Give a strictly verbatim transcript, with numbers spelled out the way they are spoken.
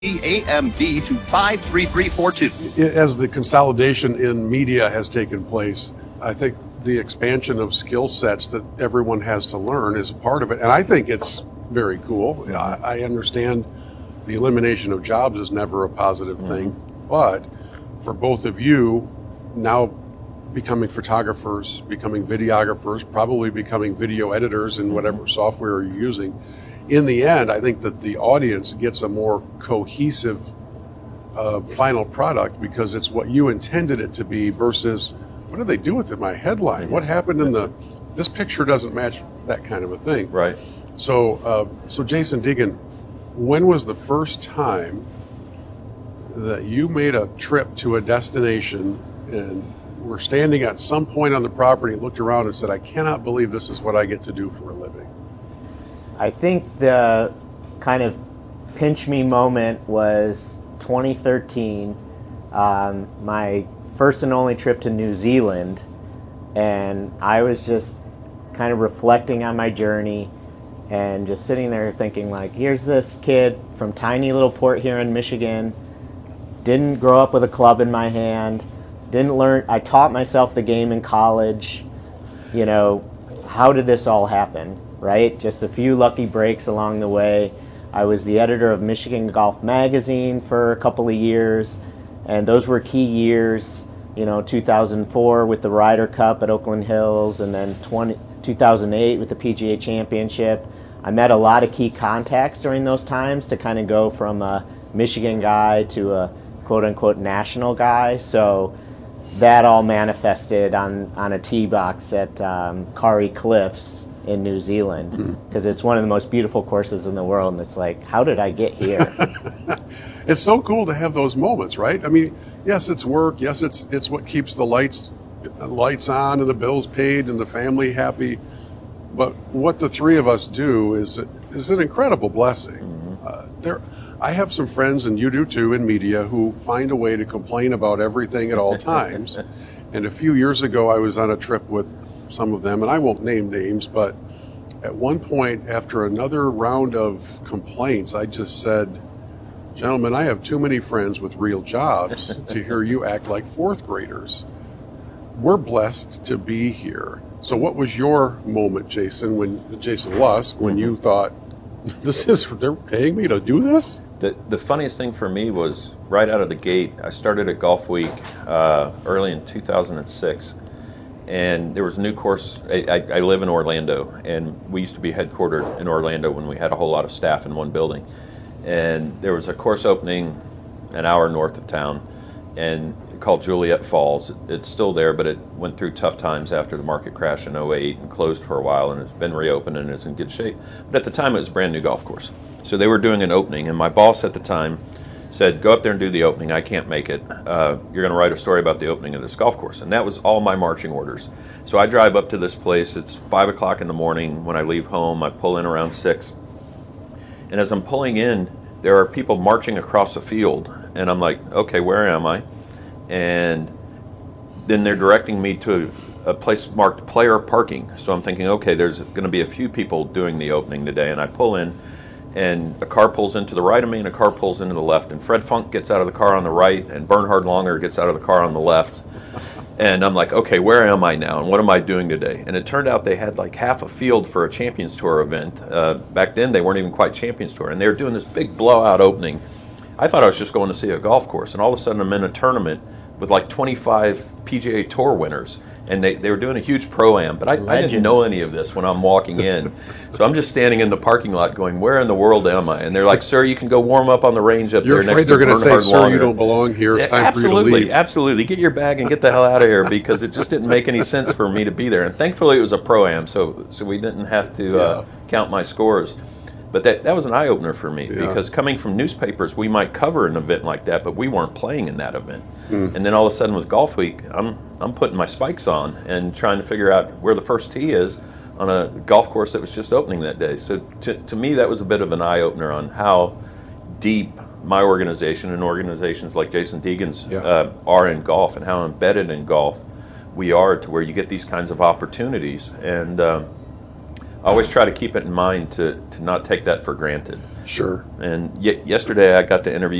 A M B to five three three four two. As the consolidation in media has taken place, I think the expansion of skill sets that everyone has to learn is a part of it. And I think it's very cool. I, I understand the elimination of jobs is never a positive mm-hmm. thing, but for both of you, now becoming photographers, becoming videographers, probably becoming video editors in whatever software you're using, in the end, I think that the audience gets a more cohesive uh, final product because it's what you intended it to be versus what did they do with it, my headline? What happened in the, this picture doesn't match that kind of a thing. Right. So, uh, so Jason Deegan, when was the first time that you made a trip to a destination and were standing at some point on the property, looked around and said, I cannot believe this is what I get to do for a living? I think the kind of pinch me moment was twenty thirteen, um, my first and only trip to New Zealand, and I was just kind of reflecting on my journey and just sitting there thinking like, here's this kid from tiny little Port Huron, Michigan, didn't grow up with a club in my hand, didn't learn, I taught myself the game in college, you know, how did this all happen? Right? Just a few lucky breaks along the way. I was the editor of Michigan Golf Magazine for a couple of years, and those were key years, you know, two thousand four with the Ryder Cup at Oakland Hills, and then two thousand eight with the P G A Championship. I met a lot of key contacts during those times to kind of go from a Michigan guy to a quote-unquote national guy. So that all manifested on, on a tee box at um, Kauri Cliffs in New Zealand, because mm-hmm. it's one of the most beautiful courses in the world, and it's like, how did I get here? It's so cool to have those moments, right? I mean, yes, it's work. Yes, it's it's what keeps the lights lights on and the bills paid and the family happy. But what the three of us do is is an incredible blessing. Mm-hmm. Uh, there, I have some friends, and you do too, in media, who find a way to complain about everything at all times. And a few years ago, I was on a trip with some of them, and I won't name names, but at one point, after another round of complaints, I just said, gentlemen, I have too many friends with real jobs to hear you act like fourth graders. We're blessed to be here. So what was your moment, Jason, when Jason Lusk, when you thought, this is, they're paying me to do this? The, the funniest thing for me was right out of the gate, I started at Golf Week uh, early in two thousand six. And there was a new course. I, I, I live in Orlando, and we used to be headquartered in Orlando when we had a whole lot of staff in one building. And there was a course opening an hour north of town, and called Juliet Falls. It's still there, but it went through tough times after the market crash in oh eight and closed for a while, and it's been reopened and is in good shape. But at the time, it was a brand new golf course. So they were doing an opening, and my boss at the time said, go up there and do the opening. I can't make it. Uh, you're going to write a story about the opening of this golf course. And that was all my marching orders. So I drive up to this place. It's five o'clock in the morning. When I leave home, I pull in around six. And as I'm pulling in, there are people marching across the field. And I'm like, okay, where am I? And then they're directing me to a place marked player parking. So I'm thinking, okay, there's going to be a few people doing the opening today. And I pull in, and a car pulls into the right of me, and a car pulls into the left. And Fred Funk gets out of the car on the right, and Bernhard Longer gets out of the car on the left. And I'm like, okay, where am I now, and what am I doing today? And it turned out they had like half a field for a Champions Tour event. Uh, back then, they weren't even quite Champions Tour, and they were doing this big blowout opening. I thought I was just going to see a golf course, and all of a sudden I'm in a tournament with like twenty-five P G A Tour winners. And they, they were doing a huge pro-am, but I, I didn't know any of this when I'm walking in. So I'm just standing in the parking lot going, where in the world am I? And they're like, sir, you can go warm up on the range up You're there next to Bernhard Longer. You're afraid they're going to say, sir, Longer. You don't belong here. It's yeah, time for you to leave. Absolutely, absolutely. Get your bag and get the hell out of here, because it just didn't make any sense for me to be there. And thankfully it was a pro-am, so so we didn't have to yeah. uh, count my scores. But that, that was an eye-opener for me, yeah. because coming from newspapers, we might cover an event like that, but we weren't playing in that event. Mm. And then all of a sudden with Golf Week, I'm I'm putting my spikes on and trying to figure out where the first tee is on a golf course that was just opening that day. So to, to me, that was a bit of an eye-opener on how deep my organization and organizations like Jason Deegan's yeah. uh, are in golf, and how embedded in golf we are, to where you get these kinds of opportunities. And um, I always try to keep it in mind to, to not take that for granted. Sure. And y- yesterday I got to interview